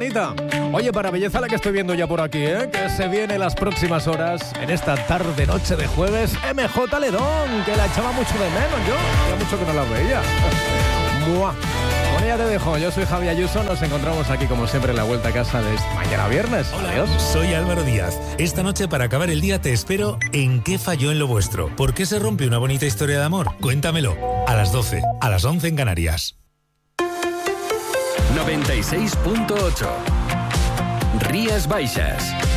bonita. Oye, para belleza la que estoy viendo ya por aquí, que se viene las próximas horas, en esta tarde noche de jueves, MJ Ledón, que la echaba mucho de menos yo. Ya mucho que no la veía. ¡Mua! Bueno, ya te dejo. Yo soy Javi Ayuso. Nos encontramos aquí, como siempre, en la vuelta a casa de mañana viernes. Hola, adiós. Soy Álvaro Díaz. Esta noche, para acabar el día, te espero en ¿Qué falló en lo vuestro? ¿Por qué se rompe una bonita historia de amor? Cuéntamelo. A las 12, a las 11 en Canarias. 96.8 Rías Baixas.